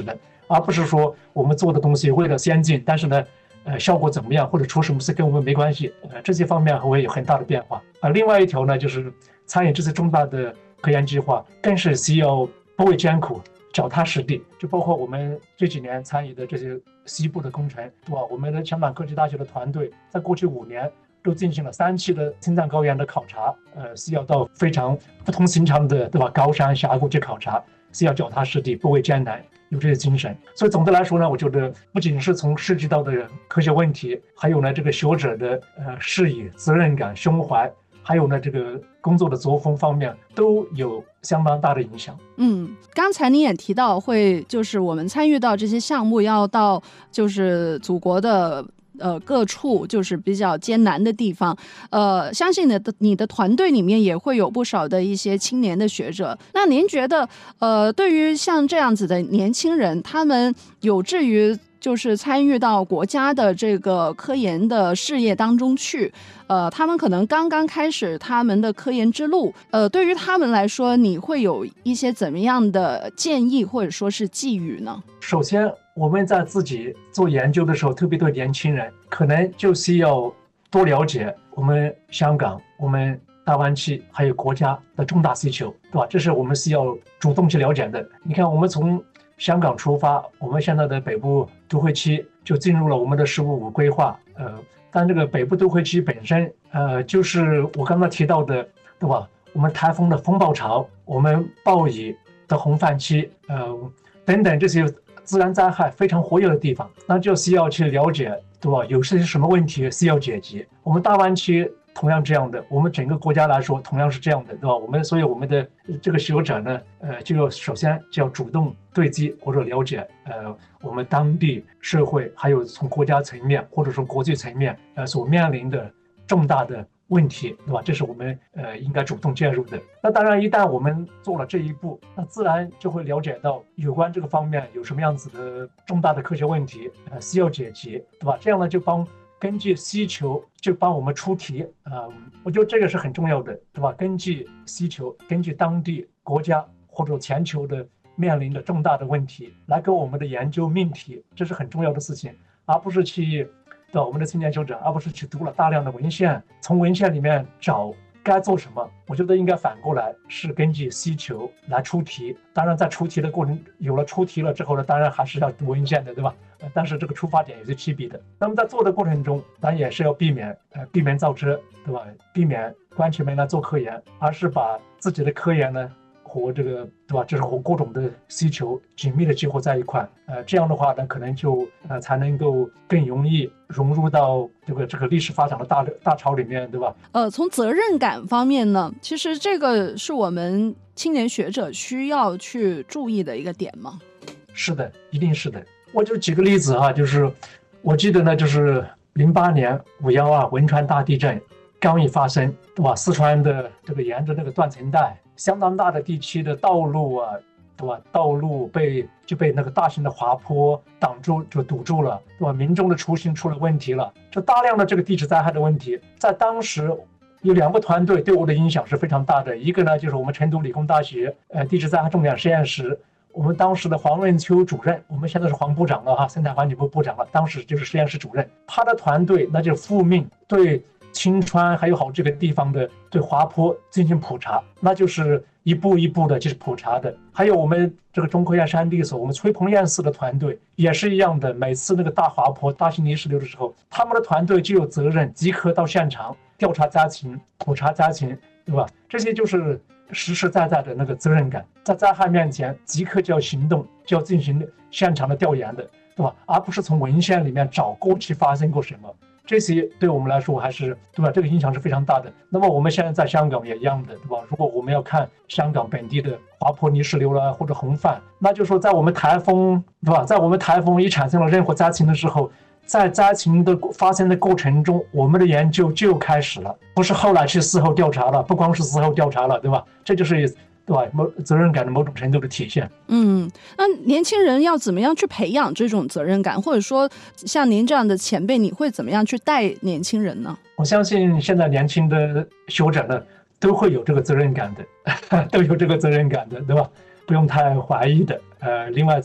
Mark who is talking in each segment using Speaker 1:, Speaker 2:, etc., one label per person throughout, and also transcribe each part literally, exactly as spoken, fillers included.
Speaker 1: 的，而不是说我们做的东西为了先进，但是呢呃，效果怎么样或者出什么事跟我们没关系，呃，这些方面会有很大的变化。啊，另外一条呢，就是参与这次重大的科研计划，更是需要不畏艰苦、脚踏实地。就包括我们这几年参与的这些西部的工程，对吧？我们的香港科技大学的团队在过去五年都进行了三期的青藏高原的考察，呃，需要到非常不同寻常的，对吧？高山峡谷去考察，需要脚踏实地、不畏艰难。有这些精神，所以总的来说呢，我觉得不仅是从涉及到的科学问题，还有呢这个学者的呃视野、责任感、胸怀，还有呢这个工作的作风方面，都有相当大的影响。
Speaker 2: 嗯，刚才您也提到会，就是我们参与到这些项目，要到就是祖国的。呃，各处就是比较艰难的地方，呃，相信你的你的团队里面也会有不少的一些青年的学者。那您觉得，呃，对于像这样子的年轻人，他们有志于就是参与到国家的这个科研的事业当中去，呃，他们可能刚刚开始他们的科研之路，呃，对于他们来说，你会有一些怎么样的建议或者说是寄语呢？
Speaker 1: 首先，我们在自己做研究的时候，特别对年轻人，可能就需要多了解我们香港、我们大湾区还有国家的重大需求，对吧？这是我们需要主动去了解的。你看，我们从香港出发，我们现在的北部都会区就进入了我们的十五五规划，呃，但这个北部都会区本身，呃，就是我刚才提到的，对吧？我们台风的风暴潮，我们暴雨的洪泛期，呃，等等这些自然灾害非常活跃的地方，那就需要去了解，对吧？有些什么问题需要解决。我们大湾区同样这样的，我们整个国家来说同样是这样的，对吧？我们所以我们的这个学者呢，呃，就要首先就要主动对接或者了解，呃，我们当地社会还有从国家层面或者说国际层面，呃，所面临的重大的问题，对吧？这是我们呃应该主动介入的。那当然，一旦我们做了这一步，那自然就会了解到有关这个方面有什么样子的重大的科学问题，呃，需要解决，对吧？这样呢，就帮根据需求就帮我们出题，呃，我觉得这个是很重要的，对吧？根据需求，根据当地国家或者全球的面临的重大的问题，来给我们的研究命题，这是很重要的事情，而不是去。对我们的青年学者，而不是去读了大量的文献，从文献里面找该做什么。我觉得应该反过来，是根据需求来出题。当然，在出题的过程，有了出题了之后呢，当然还是要读文献的，对吧？呃、但是这个出发点有些区别的。那么在做的过程中，当然也是要避免呃闭门造车，对吧？避免关起门来做科研，而是把自己的科研呢。和这个对吧，就是和各种的需求紧密的结合在一块，呃，这样的话呢，可能就呃才能够更容易融入到这个这个历史发展的大大潮里面，对吧？
Speaker 2: 呃，从责任感方面呢，其实这个是我们青年学者需要去注意的一个点吗？
Speaker 1: 是的，一定是的。我就举个例子哈，就是我记得呢，就是零八年五幺二汶川大地震刚一发生，对吧？四川的这个沿着那个断层带。相当大的地区的道路啊，对吧？道路被就被那个大型的滑坡挡住，就堵住了，对吧？民众的出行出了问题了，就大量的这个地质灾害的问题，在当时有两个团队对我的影响是非常大的。一个呢，就是我们成都理工大学呃地质灾害重点实验室，我们当时的黄润秋主任，我们现在是黄部长了哈，生态环境部部长了，当时就是实验室主任，他的团队那就是复命对。青川还有好这个地方的对滑坡进行普查，那就是一步一步的就是普查的。还有我们这个中科院山地所，我们崔鹏院士的团队也是一样的，每次那个大滑坡、大型泥石流的时候，他们的团队就有责任即刻到现场调查灾情、普查灾情，对吧？这些就是实实在在的那个责任感，在灾害面前即刻就要行动，就要进行现场的调研的，对吧？而不是从文献里面找过去发生过什么。这些对我们来说还是对吧？这个影响是非常大的。那么我们现在在香港也一样的，对吧？如果我们要看香港本地的滑坡泥石流了或者洪泛，那就说在我们台风，对吧？在我们台风一产生了任何灾情的时候，在灾情的发生的过程中，我们的研究就开始了，不是后来去事后调查了，不光是事后调查了，对吧？这就是对吧？某责任感的某种程度的体现。
Speaker 2: 嗯，那年轻人要怎么样去培养这种责任感，或者说像您这样的前辈，你会怎么样去带年轻人呢？
Speaker 1: 我相信现在年轻的学者呢，都会有这个责任感的，都有这个责任感的，对吧？不用太怀疑的。呃，另外在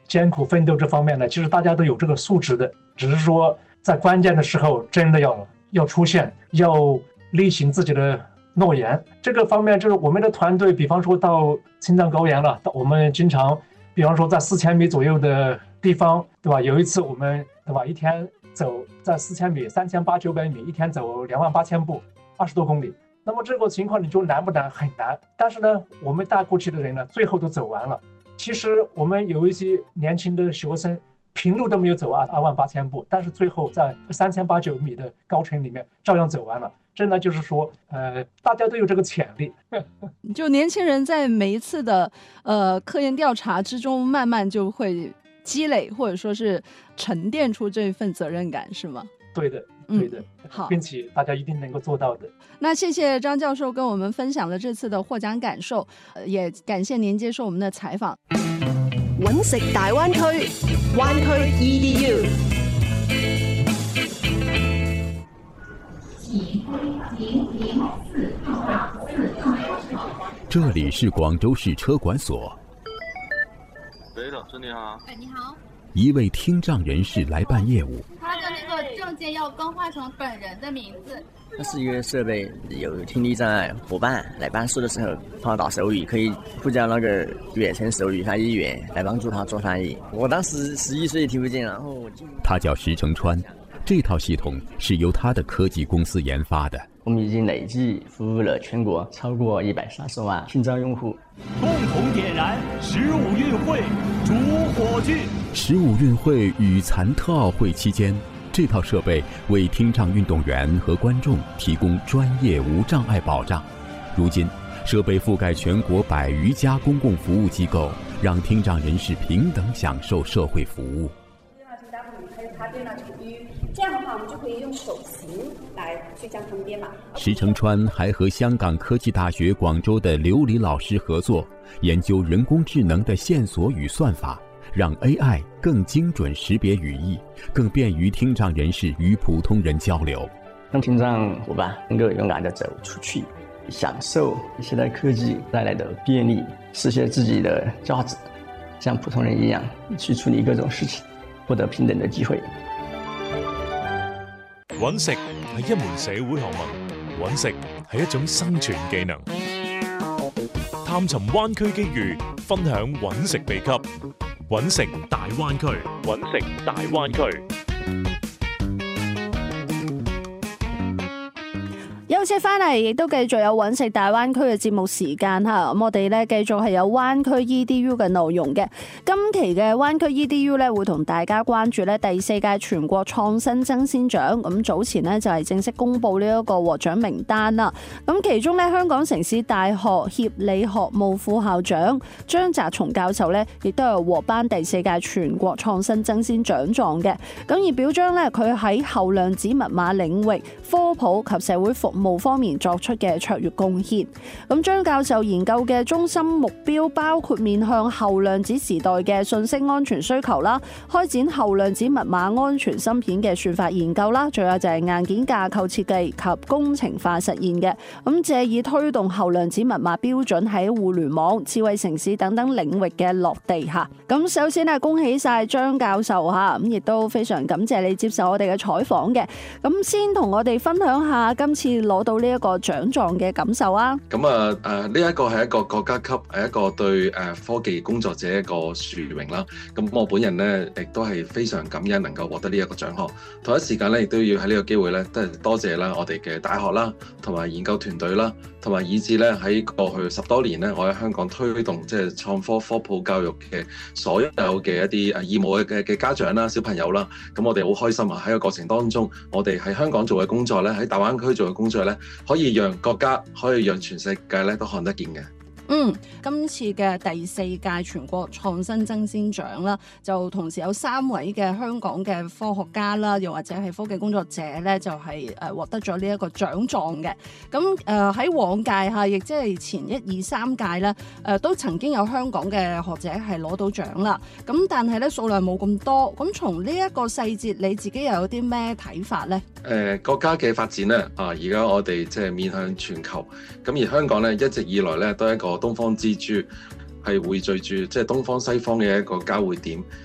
Speaker 1: 艰苦奋斗这方面呢，其实大家都有这个素质的，只是说在关键的时候真的要要出现，要履行自己的诺言。这个方面就是我们的团队，比方说到青藏高原了，我们经常，比方说在四千米左右的地方，对吧？有一次我们，对吧？一天走在四千米、三千八九百米，一天走两万八千步，二十多公里。那么这个情况你就难不难？很难。但是呢，我们大过去的人呢，最后都走完了。其实我们有一些年轻的学生，平路都没有走完二万八千步，但是最后在三千八九米的高程里面照样走完了。真的就是说，呃，大家都有这个潜力。
Speaker 2: 就年轻人在每一次的呃科研调查之中，慢慢就会积累，或者说是沉淀出这份责任感，是吗？
Speaker 1: 对的，对的，
Speaker 2: 嗯、好，
Speaker 1: 并且大家一定能够做到的。
Speaker 2: 那谢谢张教授跟我们分享了这次的获奖感受，呃、也感谢您接受我们的采访。
Speaker 3: 揾食大灣區，灣區 E D U。
Speaker 4: 这里是广州市车管所。
Speaker 5: 喂，老师你好。
Speaker 6: 哎，你好。
Speaker 4: 一位听障人士来办业务。
Speaker 6: 他的那个证件要更换成本人的名字。
Speaker 7: 它是一个设备，有听力障碍伙伴来办事的时候碰到手语，可以呼叫那个远程手语翻译员来帮助他做翻译。我当时十一岁听不见，然后我进
Speaker 4: 他叫石成川，这套系统是由他的科技公司研发的。
Speaker 7: 我们已经累计服务了全国超过一百三十万听障用户。
Speaker 8: 共同点燃十五运会主火炬。
Speaker 4: 十五运会与残特奥会期间，这套设备为听障运动员和观众提供专业无障碍保障。如今，设备覆盖全国百余家公共服务机构，让听障人士平等享受社会服务。
Speaker 9: 这样的话，我们就可以用手型来去将它们编码。
Speaker 4: 石成川还和香港科技大学广州的刘黎老师合作，研究人工智能的线索与算法，让 A I 更精准识别语义，更便于听障人士与普通人交流，
Speaker 7: 让听障伙伴能够勇敢地走出去，享受现代科技带来的便利，实现自己的价值，像普通人一样去处理各種事情，獲得平等的機會。
Speaker 8: 揾食係一門社會學問，揾食係一種生存技能。探尋灣區機遇，分享揾食秘笈。揾食大灣區，揾食大灣區。
Speaker 10: 休息翻嚟，亦都繼續有揾食大灣區嘅節目時間嚇。咁我哋咧繼續係有灣區 E D U 嘅內容嘅。今期嘅灣區 E D U 咧會同大家關注咧第四屆全國創新爭先獎。咁早前呢，就係正式公布呢一個獲獎名單啦。咁其中咧香港城市大學協理學務副校長張澤松教授咧，亦都係獲頒第四屆全國創新爭先獎狀嘅。咁而表彰咧佢喺後量子密碼領域科普及社會服務方面作出嘅卓越貢獻。咁張教授研究嘅中心目標包括面向後量子時代嘅信息安全需求啦，開展後量子密碼安全芯片嘅算法研究啦，仲有就係硬件架構設計及工程化實現嘅。咁借以推動後量子密碼標準喺互聯網、智慧城市等等領域嘅落地下。咁首先係恭喜晒張教授嚇，咁亦都非常感謝你接受我哋嘅採訪嘅。咁先同我哋分享下今次攞到呢一個獎狀嘅感受啊！
Speaker 5: 咁啊誒呢一個係一個國家級係一個對誒科技工作者一個殊榮啦。咁我本人咧亦都係非常感恩能夠獲得呢一個獎項。同一時間咧，亦都要喺呢個機會咧，都係多謝啦我哋嘅大學啦，同埋研究團隊啦，同埋以至咧喺過去十多年咧，我喺香港推動即係創科科普教育嘅所有嘅一啲誒義務嘅嘅家長啦、小朋友啦。咁我哋好開心啊！喺個過程當中，我哋喺香港做嘅工作咧，喺大灣區做嘅工作咧，可以讓國家，可以讓全世界咧都看得見嘅。
Speaker 2: 嗯，今次嘅第四屆全國創新爭先獎啦，就同時有三位嘅香港嘅科學家啦，又或者係科技工作者咧，就係誒獲得咗呢一個獎狀嘅。咁誒喺往屆嚇，亦即係前一二三屆咧，誒、呃、都曾經有香港嘅學者係攞到獎啦。咁但係咧數量冇咁多。咁從呢一個細節，你自己又有啲咩睇法咧？
Speaker 5: 誒、呃、國家嘅發展咧，啊而家我哋即係面向全球，咁而香港咧一直以來咧都係一個東方之珠， 係匯聚住即係東方西方嘅一個交匯點。